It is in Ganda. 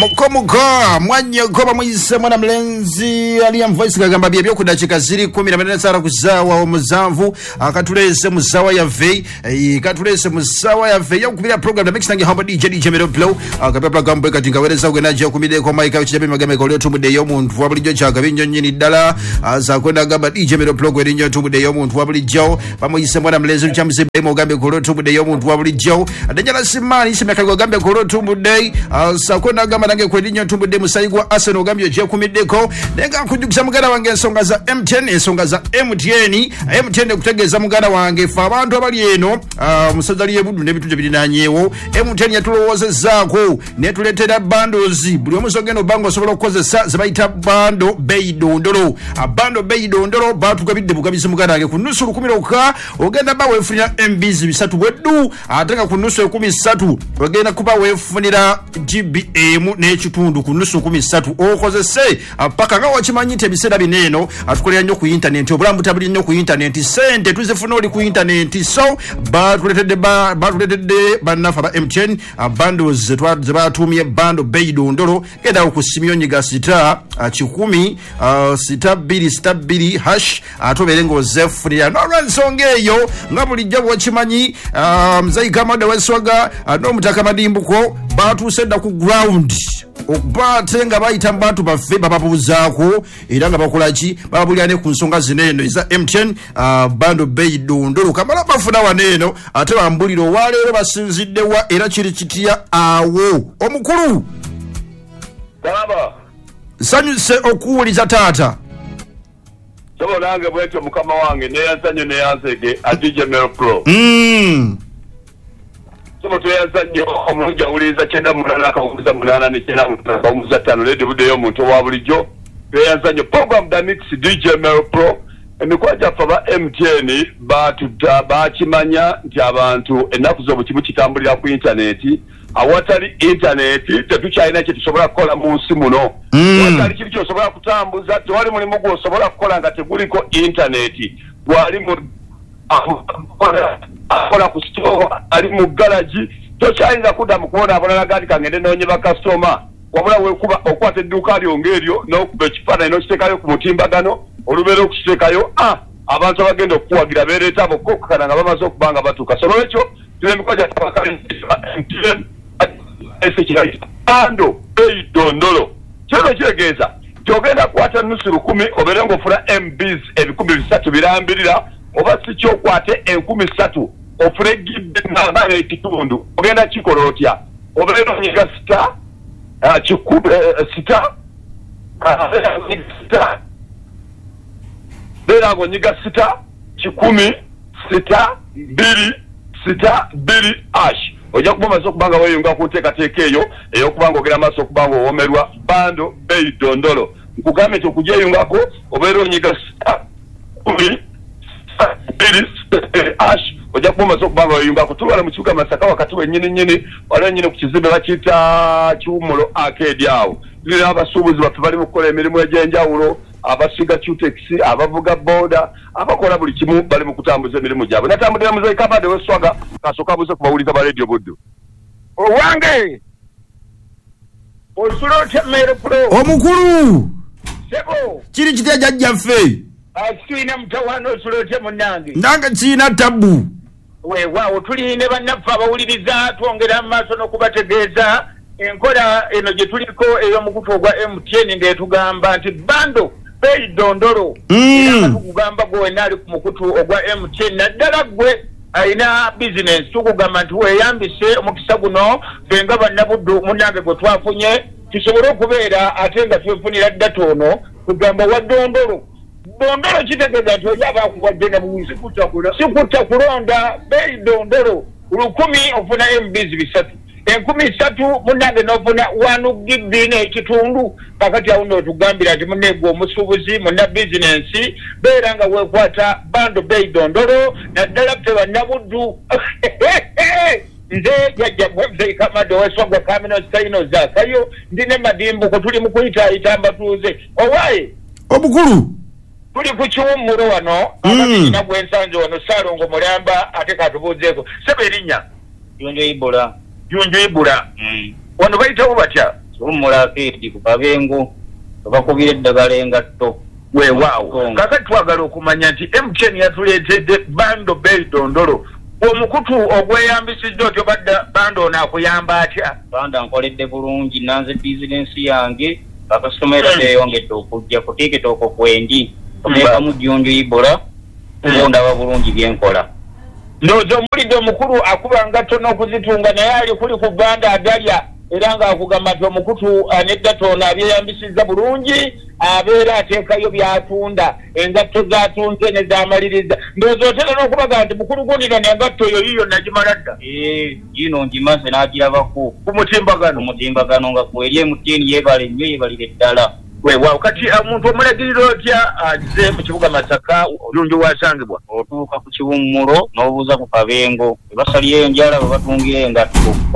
Mukomuko mwanya goba mwise mwana mlenzi Aliyam Voice kagamba bibyo kudachika ziri 10 sara kuzawa omuzanvu akatulese muzawa ya vei katulese muzawa ya vei yakubira program da mixing hamba DJ Mero Flow akapepla gambo katinga wereza kugenaje kumide kwa maika uchijabe magame ko leto mude yo muntu wabuli chaga binyo nyini dala za kwenda gamba DJ Mero Flow kwerinyo tumude yo muntu wabuli jo pamuyise mwana mlenzi chamse bemo gambe ko leto mude yo muntu wabuli jo adanyala simani simeka gambe ko leto mude za kwenda gamba nange kwerinyo tumude musaigwa Arsenal gambyo je kumideko nenga kujukisa mugana wange ensonga za M10 ensonga za M10 kutegeza mugana wange fa abantu abali eno musazaliye budu ne bituje bilinanyewo M10 yatulowoze zako netuletera bandozi buli omusogeno bango sobola kukozesa zabaita bando beidondolo abando beidondolo batu kabidde bukabise mugana wange kunusu 10 ogenda bawe efunira MBs bisatu bwedu atanga kunusu 13 ogenda kuba wefunira GBM nechitundu kunusu 13 okozese paka nga wachimanyite bisera bineno atukolera nnyo ku internet obulambu tabuli nnyo ku internet sente tuzifuna oli ku internet so batuletedde banafa ba M10 bundles batumye bando beidondolo genda okusimyo nyiga sita 10 622 hash atoberengo zefunira no ransonge eyo nga bulijja wachimanyi mzai kama daweswaga no mutaka madimbuko batu senda ku ground okubatenga bayita bantu baffe bababuzaako era nga bakolachi babulyane ku nsonga zineno iza M10 bando beidondolo kamala bafuna waneno ate bambuliro waleero basinzidde wa era kiri kitiya awo omukulu baba sanyuse okuwuliza taata sobo nange bwetyo mukama wange neyansanyo neyansege adije Mero Pro sobo tuyansanyo omulungi awuliriza 98 akawuliza 8 ne 9 akawuliza 5 ledi budeyo omuntu wa bulijjo tuyansanyo program da mix DJ Mero Pro emikwaja faba MTN bakimanya nti abantu ennaku z'obukimu kitambulira ku internet awatali internet tetukyalina kye tusobola kukola mu nsi muno awatali kiri kyosobola kutambuza tewali mulimu gwosobola kukola nga teguliko internet gwali mu akola ku store ali mu garage tokyayinza kuddamu kuwona abonala gati kangende noonye bakasitoma wabula wekuba okwata edduuka lyongeeryo n'okuba ekifaananyi n'okiteekayo ku mutimbagano olubeera okukiteekayo abantu abagenda okuwagira beereeta abokokukana nga bamaze okuba nga batuuka so lwekyo tuna emikoja ando beidondolo kino kitegeeza kyogenda kukwata nusu 10 obeere ng'ofuna MBs 300 birambirira oba si kyokwate 13 ofune gibbe namba ekitundu ogenda kikola otya obeera onyiga sita kikube sita beera ngonyiga sita 10 sita 2 ash ojja kuba maso kubanga weyunga ku nteekateeka eyo ey'okubanga ogera maaso okubanga owomerwa bando beidondolo nkugambe nti okujeyungako obeera onyiga sita 10 ash ojja kuba maso okubanga weyungako tulwala mu kibuga Masaka wakati wennyini waliwo nnyini ku kizimbe bakiyita Kiwumulo Arcade awo tulina abasuubuzi baffe bali mu kukola emirimu egy'enjawulo abasiga Qtex abavuga boda abakola buli kimu bali mu kutambuza emirimu gyabwe natambulira muzeyi kabade weswaga kasooka buze kubawuliza ba radio buddu owange osulote Mero Pro omukulu sebo kiri kitya jjajjaffe asina mtawano osulote munange nange kiina tabu weewaawo tuliine bannaffe abawuliriza twongera amaaso n'okubategeeza enkola eno gye tuliko ey'omukutu ogwa MTN ng'etugamba nti bando beidondolo era tukugamba gwe wena ali ku mukutu ogwa MTN naddala gwe alina bizinensi tukugamba nti weeyambise omukisa guno fenga bannabuddu munnange gwe twafunye tusobole okubeera ate nga twefunira ddatono tugamba wa dondolo kitegeeza nti oli aba akuwadde na buwisi sikutta kulonda beidondolo 10 ofuna MBs 3 13 munnange n'ofuna 1 GB n'ekitundu kakati awo n'otugambira nti munneegwe omusuubuzi munna bizinensi beera nga weekwata bando beidondolo naddala ffe bannabuddu nze jjajjabwe muzeyi Kamado weswagwa kamino sitayino zaakayo ndine madimbuko tuli mu kuyitaayita mbatuuze owaaye omukulu tuli ku Kiwumulo wano ababirina bw'ensanje wano Saalongo Mulamba ate katubuuzeeko sebe erinnya Yunjo Ibula wano bayitawo batya Rumula Kedi ku Kabengo bakubira eddagala engatto weewaawo kakati twagala okumanya nti MTN yatuleetedde bando bei dondolo omukutu ogweyambisiddwa otyo badda bando onaakuyamba atya banda nkoledde bulungi nanze bizinensi yange bakastomera teyongedde okujja ku tiktok okwendi omeeka mu jjonjo ibola ndaba bulungi byenkola ndowooza omulidde omukulu akuba ngatto n'okuzitunga naye ali kuli ku banda agalya era ng'akugamba nti omukutu nedda ono abyeyambisizza bulungi abeera ateekayo byatunda engatto z'atunze ne z'amaliriza ndowooza otera n'okubaga nti mukulu gunira n'engatto eyo yiyo nagimala dda gino ngimaze n'agirabako ku mutimbagano nga kweri MTN yeebale nnyo yeebalire ddala weewaawo kati omuntu omulagirira otya agize mu kibuga Masaka olungi wasangibwa otuuka ku kiwummulo n'obuuza ku Kabengo basalyeyo njala bwe batungira engatto